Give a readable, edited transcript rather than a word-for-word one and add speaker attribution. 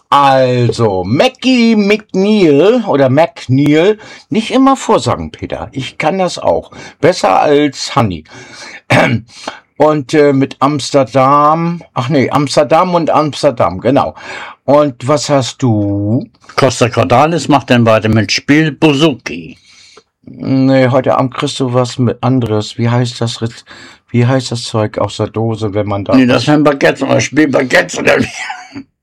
Speaker 1: Also, Mackie McNeil oder McNeil, nicht immer vorsagen, Peter. Ich kann das auch. Besser als Honey. Und mit Amsterdam, Amsterdam und Amsterdam, genau. Und was hast du?
Speaker 2: Costa Cordalis macht dann weiter mit Spiel Bouzouki.
Speaker 1: Nee, heute Abend kriegst du was mit anderes. Wie heißt das Zeug aus der Dose, wenn man da...
Speaker 2: Nee, das sind Baguettes oder Spiel Baguettes oder wie?